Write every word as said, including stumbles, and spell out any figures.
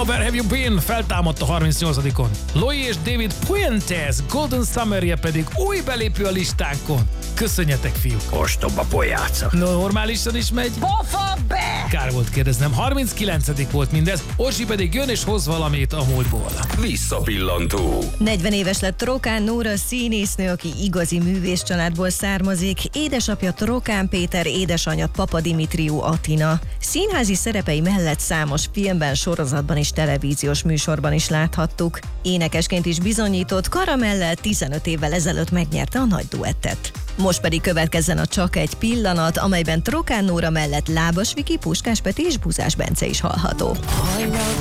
Where Have You Been feltámadt a harmincnyolcadikon. Loi és David Puentes Golden Summerje pedig új belépő a listánkon. Köszönjetek, fiúk! Ostoba pojáca. Normálisan is megy? Pofa be! Kár volt kérdeznem, harminckilencedik volt mindez, Orsi pedig jön és hoz valamit a múltból. Visszapillantó. negyven éves lett Trokán Nóra színésznő, aki igazi művész családból származik. Édesapja Trokán Péter, édesanyja Papa Dimitriú Atina. Színházi szerepei mellett számos filmben, sorozatban és televíziós műsorban is láthattuk. Énekesként is bizonyított, kara mellett tizenöt évvel ezelőtt megnyerte a nagy duettet. Most pedig következzen a Csak egy pillanat, amelyben Trokán Nóra mellett Lábas Viki, Puskás Peti és Búzás Bence is hallható.